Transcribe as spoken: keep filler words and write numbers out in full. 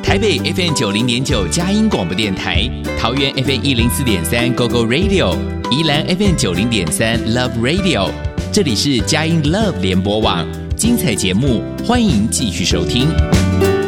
台北 F M 九零点九佳音广播电台，桃园 F M 一零四点三 Go Go Radio， 宜兰 F M 九零点三 Love Radio。这里是佳音 Love 联播网，精彩节目欢迎继续收听。